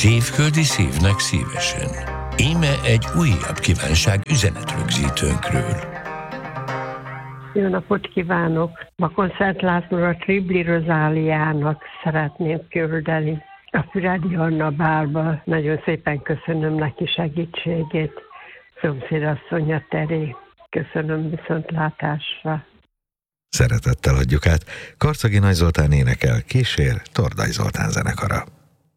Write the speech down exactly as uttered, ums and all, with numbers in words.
Szívföldi szívnek szívesen. Íme egy újabb kívánság üzenetrögzítőnkről. Jó napot kívánok! Makonszent Lászlóra Tribli Rozáliának szeretném küldeni. A Füredi Anna bárba. Nagyon szépen köszönöm neki segítségét. Szomszédasszonya Teré. Köszönöm, viszontlátásra. Szeretettel adjuk át. Karcagi Nagy Zoltán énekel, kísér Tordai Zoltán zenekara.